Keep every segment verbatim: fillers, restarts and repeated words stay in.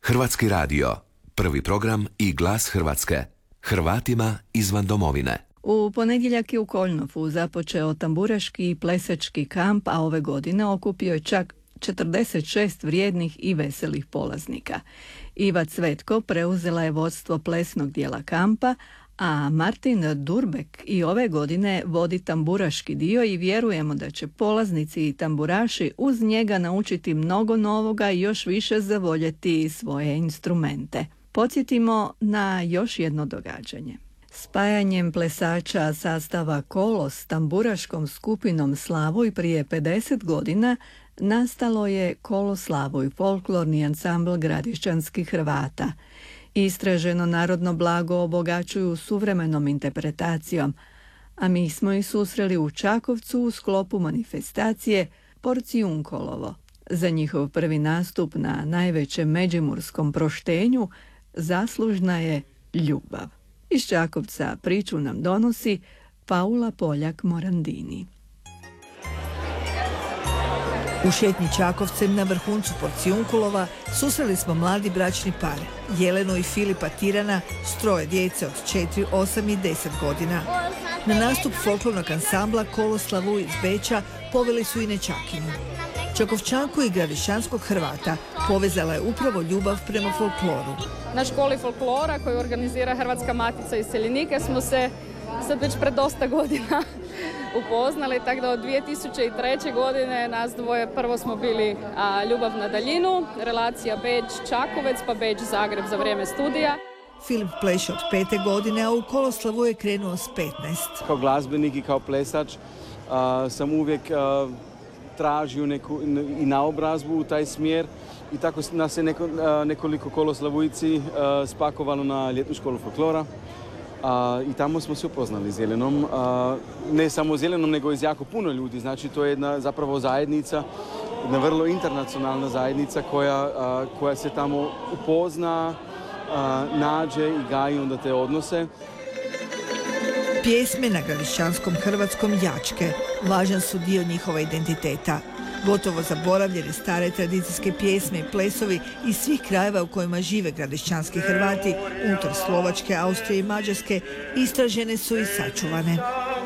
Hrvatski radio, prvi program i glas Hrvatske. Hrvatima izvan domovine. U ponedjeljak je u Koljnofu započeo tamburaški i plesački kamp, a ove godine okupio je čak četrdeset šest vrijednih i veselih polaznika. Iva Cvetko preuzela je vodstvo plesnog dijela kampa, a Martin Durbek i ove godine vodi tamburaški dio i vjerujemo da će polaznici i tamburaši uz njega naučiti mnogo novoga i još više zavoljeti svoje instrumente. Podsjetimo na još jedno događanje. Spajanjem plesača sastava Kolo s tamburaškom skupinom Slavuj prije pedeset godina nastalo je Kolo Slavuj, folklorni ansambl gradišćanskih Hrvata. Istraženo narodno blago obogaćuju suvremenom interpretacijom, a mi smo ih susreli u Čakovcu u sklopu manifestacije Porcijunkolovo. Za njihov prvi nastup na najvećem međimurskom proštenju zaslužna je ljubav. Iz Čakovca priču nam donosi Paula Poljak-Morandini. U šetnji Čakovcem na vrhuncu Porcijunkulova susreli smo mladi bračni par, Jelenu i Filipa Tirana, s troje djece od četiri, osam i deset godina. Na nastup folklornog ansambla Kolo Slavuj iz Beča poveli su i nećakinju. Čakovčanku i gradišćanskog Hrvata povezala je upravo ljubav prema folkloru. Na školi folklora koju organizira Hrvatska matica iseljenika smo se sad već pred dosta godina upoznali, tako da od dvije tisuće treće. godine nas dvoje prvo smo bili a, ljubav na daljinu, relacija Beč-Čakovec pa Beč-Zagreb za vrijeme studija. Filip pleše od pete godine, a u Kolo Slavuj je krenuo s petnaest. Kao glazbenik i kao plesač a, sam uvijek a, tražio neku i naobrazbu u taj smjer i tako nas je neko, a, nekoliko Kolo Slavujci a, spakovalo na ljetnu školu folklora. A, i tamo smo se upoznali s Jelenom, a, ne samo s Jelenom, nego i s jako puno ljudi. Znači, to je jedna zapravo zajednica, jedna vrlo internacionalna zajednica koja, a, koja se tamo upozna, a, nađe i gaji onda te odnose. Pjesme na gradišćanskom hrvatskom jačke važan su dio njihova identiteta. Gotovo zaboravljene stare tradicijske pjesme i plesovi iz svih krajeva u kojima žive gradišćanski Hrvati unutar Slovačke, Austrije i Mađarske istražene su i sačuvane.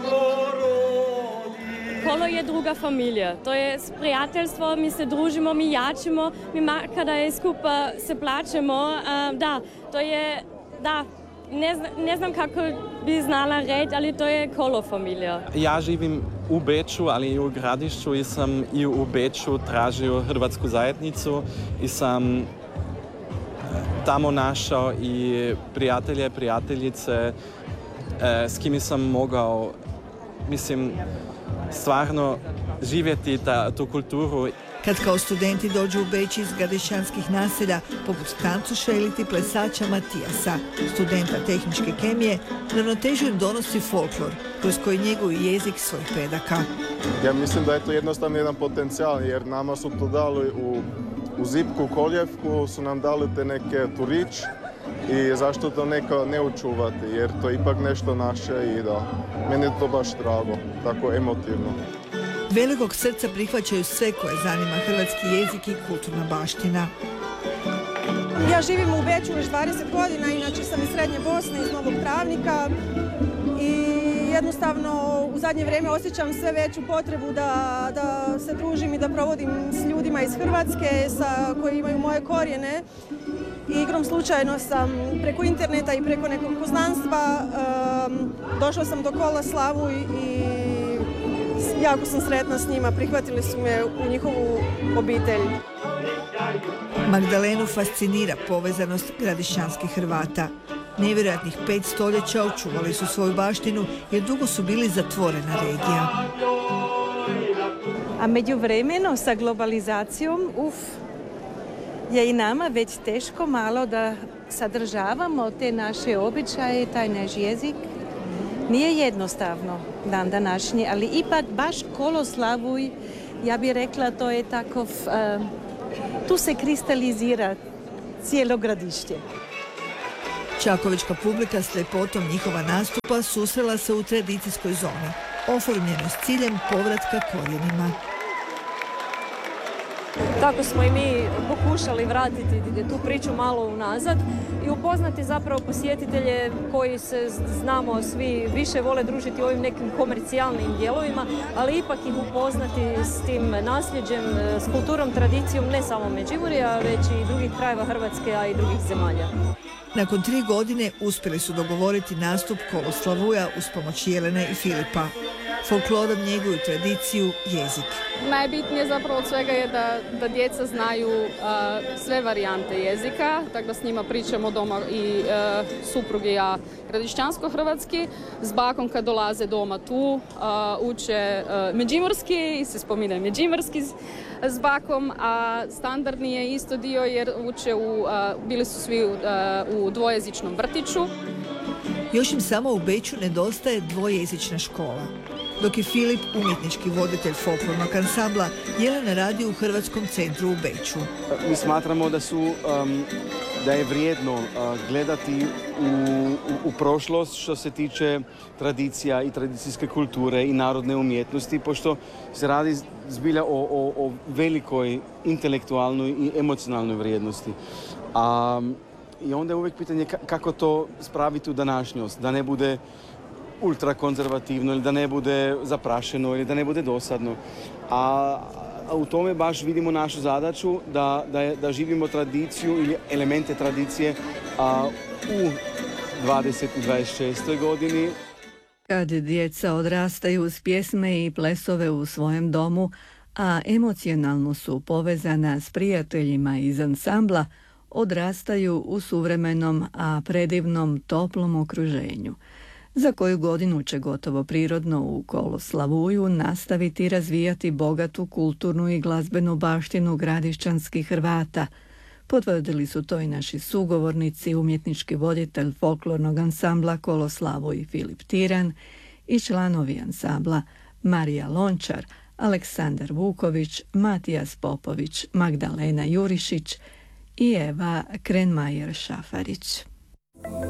Kolo je druga familija, to je prijateljstvo, mi se družimo, mi jačimo, mi kada je skupa se plačemo, da, to je, da, ne, zna, ne znam kako bi znala reći, ali to je Kolo familija. Ja živim u Beču, ali i u Gradišću i sam i u Beču tražio hrvatsku zajednicu i sam tamo našao i prijatelje, prijateljice s kimi sam mogao, mislim, stvarno živjeti ta, tu kulturu. Kad kao studenti dođu u Beč iz gradišćanskih naselja, poput tancuša ili ti plesača Matijasa, studenta tehničke kemije, ravnotežu im donosi folklor, kroz koji njeguju jezik svojih predaka. Ja mislim da je to jednostavno jedan potencijal, jer nama su to dali u, u Zipku, Koljevku, su nam dali te neke turić i zašto to neko ne učuvati, jer to je ipak nešto naše i da, meni je to baš drago, tako emotivno. Velikog srca prihvaćaju sve koje zanima hrvatski jezik i kulturna baština. Ja živim u Beču već dvadeset godina, inače sam iz Srednje Bosne, iz Novog Travnika i jednostavno u zadnje vrijeme osjećam sve veću potrebu da, da se družim i da provodim s ljudima iz Hrvatske sa, koji imaju moje korijene. I igrom slučajno sam preko interneta i preko nekog poznanstva um, došla sam do Kola Slavuj i jako sam sretna s njima, prihvatili su me u njihovu obitelj. Magdalenu fascinira povezanost gradišćanskih Hrvata. Nevjerojatnih pet stoljeća očuvali su svoju baštinu jer dugo su bili zatvorena regija. A međuvremeno sa globalizacijom, uf, je i nama već teško malo da sadržavamo te naše običaje, taj naš jezik. Nije jednostavno dan današnji, ali ipak baš Kolo Slavuj, ja bih rekla, to je takov, uh, tu se kristalizira cijelo Gradišće. Čakovička publika s ljepotom njihova nastupa susrela se u tradicijskoj zoni, oformljeno s ciljem povratka korijenima. tako smo i mi pokušali vratiti tu priču malo unazad i upoznati zapravo posjetitelje koji se, znamo, svi više vole družiti u ovim nekim komercijalnim dijelovima, ali ipak ih upoznati s tim nasljeđem, s kulturom, tradicijom ne samo Međimurja, već i drugih krajeva Hrvatske, a i drugih zemalja. Nakon tri godine uspjeli su dogovoriti nastup Koloslavuja uz pomoć Jelene i Filipa. Folklorom njeguju tradiciju, jezik. Najbitnije zapravo od svega je da, da djeca znaju uh, sve varijante jezika, tako da s njima pričamo doma i uh, suprug i ja gradišćansko-hrvatski. S bakom kad dolaze doma tu uh, uče uh, međimurski i se spominje međimurski s bakom, a standardni je isto dio jer uče u, uh, bili su svi uh, u dvojezičnom vrtiću. Još im samo u Beču nedostaje dvojezična škola. Dok je Filip umjetnički voditelj folklornog ansambla, Jelena radi u Hrvatskom centru u Beču. Mi smatramo da su um, da je vrijedno uh, gledati u, u, u prošlost što se tiče tradicija i tradicijske kulture i narodne umjetnosti, pošto se radi zbilja o, o, o velikoj intelektualnoj i emocionalnoj vrijednosti. A, I onda je uvijek pitanje kako to spraviti u današnjost, da ne bude ultrakonzervativno ili da ne bude zaprašeno ili da ne bude dosadno. A, a u tome baš vidimo našu zadaću da, da, je, da živimo tradiciju ili elemente tradicije a, u dvadeset i dvadeset šestoj godini. Kad djeca odrastaju uz pjesme i plesove u svojem domu, a emocionalno su povezana s prijateljima iz ansambla, odrastaju u suvremenom, a predivnom, toplom okruženju. Za koju godinu će gotovo prirodno u Koloslavuju nastaviti razvijati bogatu kulturnu i glazbenu baštinu gradišćanskih Hrvata. Potvrdili su to i naši sugovornici, umjetnički voditelj folklornog ansambla Koloslavuj Filip Tiran i članovi ansambla Marija Lončar, Aleksandar Vuković, Matijas Popović, Magdalena Jurišić i Eva Krenmajer Šafarić.